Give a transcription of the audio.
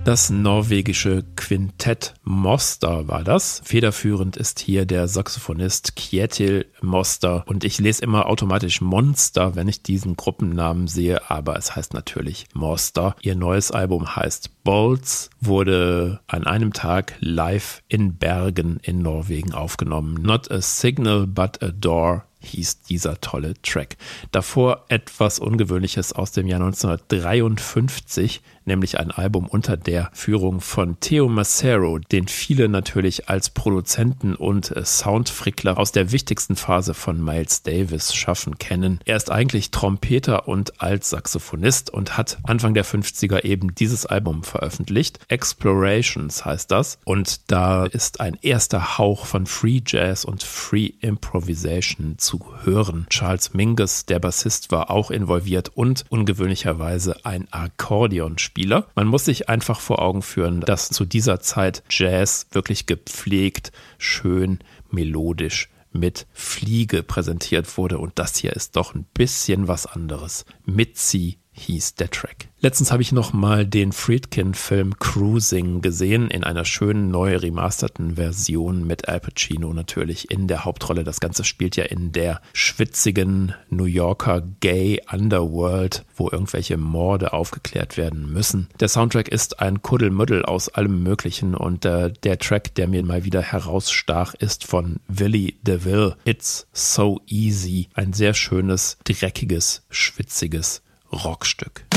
Das norwegische Quintett Moster war das. Federführend ist hier der Saxophonist Kjetil Moster und ich lese immer automatisch Monster, wenn ich diesen Gruppennamen sehe, aber es heißt natürlich Moster. Ihr neues Album heißt Bolts, wurde an einem Tag live in Bergen in Norwegen aufgenommen. Not a Signal but a Door hieß dieser tolle Track. Davor etwas Ungewöhnliches aus dem Jahr 1953, nämlich ein Album unter der Führung von Theo Macero, den viele natürlich als Produzenten und Soundfrickler aus der wichtigsten Phase von Miles Davis Schaffen kennen. Er ist eigentlich Trompeter und Altsaxophonist und hat Anfang der 50er eben dieses Album veröffentlicht. Explorations heißt das und da ist ein erster Hauch von Free Jazz und Free Improvisation zu hören. Charles Mingus, der Bassist, war auch involviert und ungewöhnlicherweise ein Akkordeonspieler. Man muss sich einfach vor Augen führen, dass zu dieser Zeit Jazz wirklich gepflegt, schön, melodisch mit Fliege präsentiert wurde und das hier ist doch ein bisschen was anderes. Mitzi hieß der Track. Letztens habe ich nochmal den Friedkin-Film Cruising gesehen, in einer schönen, neu remasterten Version mit Al Pacino natürlich in der Hauptrolle. Das Ganze spielt ja in der schwitzigen New Yorker Gay Underworld, wo irgendwelche Morde aufgeklärt werden müssen. Der Soundtrack ist ein Kuddelmuddel aus allem Möglichen und der Track, der mir mal wieder herausstach, ist von Willie DeVille. It's So Easy. Ein sehr schönes, dreckiges, schwitziges Rockstück.